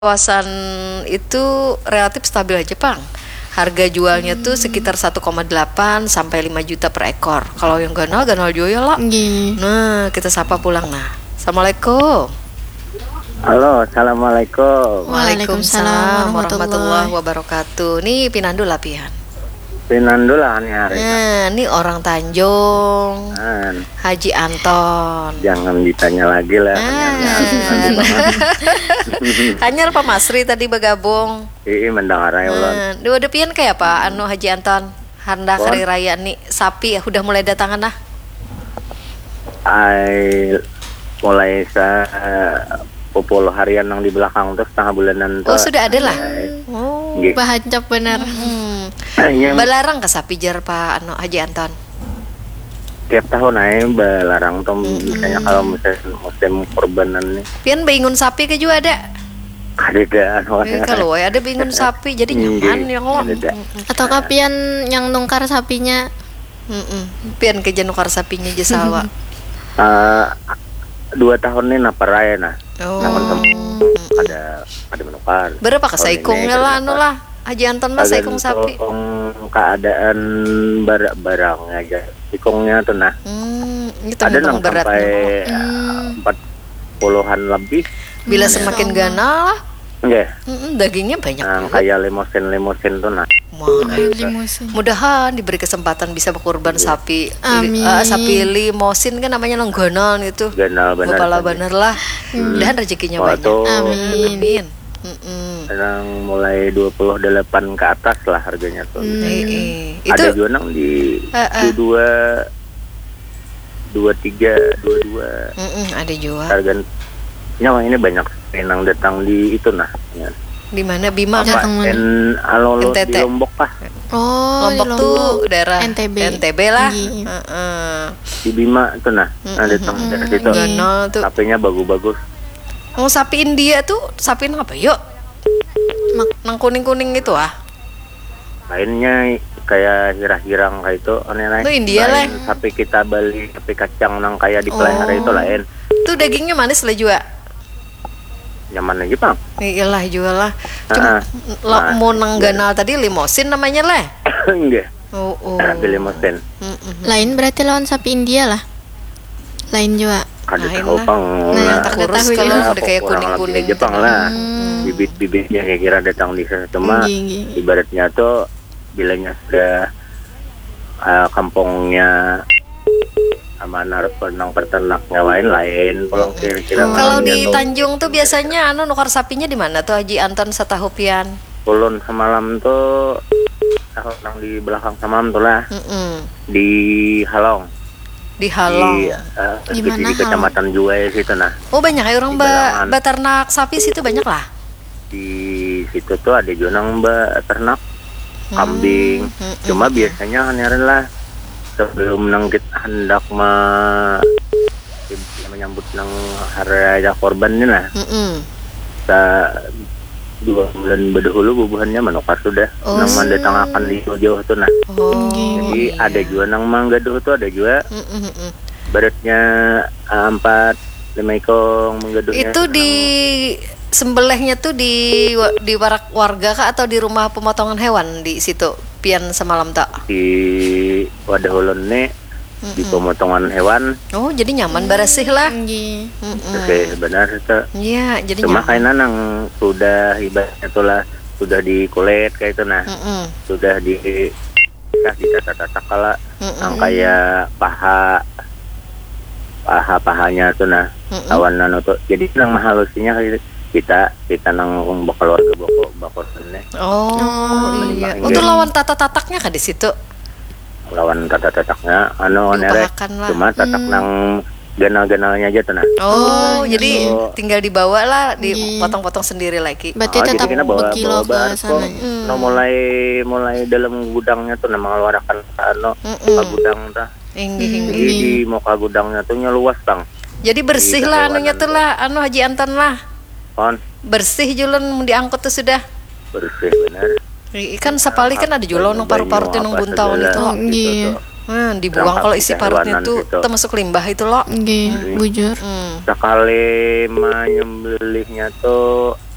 Kawasan itu relatif stabil aja, Pang. Harga jualnya tuh sekitar 1,8 sampai 5 juta per ekor. Kalau yang ganal juga lah. Nah, kita sapa pulang nah. Assalamualaikum. Halo, assalamualaikum. Waalaikumsalam warahmatullahi wabarakatuh. Nih Pinandu lah Pian. Pinandu lah nih hari. Nah, ini orang Tanjung. Haji Anton. Jangan ditanya lagi lah. Hanya Pak Masri tadi bergabung. Iya, mendengar ya ulun. Dua depian kayak apa anu Haji Anton? Hendak hari raya nih sapi ya udah mulai datangan nah. Mulai 10 harian yang di belakang tuh setengah bulanan tuh. Oh, sudah ada lah. Bahancap benar. Balarang ke sapi jar Pak anu Haji Anton. Tiap tahun aja balarang tuh misalnya kalau musim kurbanan nih. Pian bingun sapi ke juga ada. Ada kalau ada bingung sapi jadi nyaman yang lo. Atau kapian yang nungkar sapinya. Pian ke nungkar sapinya Jasawa. 2 tahun nih napa raya nah. Ada menukar. Berapa ke saikungnya lah anu lah. Haji Anton lah saikung sapi. Keadaan barang aja. Sikungnya tuh nah. Itu ada yang berat sampai 40-an lebih. Bila semakin ganal lah. Enggak. Dagingnya banyak. Kayak limosin tuh nah. Mudahan diberi kesempatan bisa berkurban sapi. Amin. Sapi limosin kan namanya nonggonal itu. Ganal benar. Kepala bener lah. Dan rezekinya banyak. Amin. Sekarang mulai 28 ke atas lah harganya tuh. Itu ada juga nang di 23, 22. Ada juga. Harga nyawa ini banyak yang datang di itu nah. Di mana Bima apa? NTT. Di Lombok Pak. Oh, Lombok tuh daerah NTB lah. Di Bima tuh nah. Datang dari situ. Sapinya bagus-bagus. Oh, sapi India tuh sapi apa yuk? Nang kuning-kuning itu ah. Lainnya kayak hirang-hirang kayak itu aneh-aneh. Itu India lah. Sapi kita beli sapi kacang nang kayak di pelihara itu lain. Itu dagingnya manis lah juga. Nyaman aja Bang. Iyalah juga lah. Cuma mau nang ganal tadi limosin namanya lah. Enggak. Pilih limosin. Lain berarti lawan sapi India lah. Lain juga. Ada tahu Bang. Tak kurus kalau udah kayak kuning-kuning Jepang lah. Bibit-bibitnya kayak kira datang di sana cuma ibaratnya tuh bilanya sudah kampungnya amanah penang peternaknya lain kalau kira-kira kalau di Tanjung tuh biasanya nukar sapinya di mana tuh Haji Anton setahu pian? Ulun semalam tuh tahun di belakang semalam tuh lah. Di Halong. Di Halong. Di kecamatan Juwai situ nah. Oh, banyak ya orang beternak sapi situ banyak lah. Di situ tuh ada juga nang beternak kambing. Cuma biasanya hanya lah sebelum nang kita hendak menyambut nang hari raya korban ini lah. 2 bulan berdahulu bubuhannya menukar sudah nang mendatangkan di jauh tuh nah. Jadi ada juga nang manggaduh tuh ada juga. Beratnya 4-5 ekor manggaduhnya. Itu di sembelihnya tuh di warga kah atau di rumah pemotongan hewan di situ pian semalam tak? Di wadah ulun nih di pemotongan hewan. Oh, jadi nyaman bersih lah. Oke, benar itu. Iya, jadi cuma nyaman. kayaknya nang sudah ibaratnya tuh lah sudah di kulit kayak itu nah. Sudah di tata-tata kala nang kayak pahanya tuh nah. Awan tuh. Jadi nang halusinya kita nang keluarga bakor nih. Iya. Untuk lawan tata-tataknya kan di situ. Lawan tata-tataknya nerek cuma tatak nang ganal-ganalnya aja tuh nah. Jadi tinggal dibawa lah dipotong-potong sendiri lagi. Berarti tetap berkilo ke sana. Mulai dalam gudangnya tuh nah mengeluarkan ke gudang dah. Di muka gudangnya tuh luas Bang. Jadi bersih lah anunya tuh lah Haji Anton lah. Bersih julen diangkut tuh sudah. Bersih benar. Ikan sapali kan ada jual nong paru-paru nong buntau itu loh. Dibuang kalau isi parutnya tuh termasuk limbah itu loh. Bujur. Sekali menyembelihnya tuh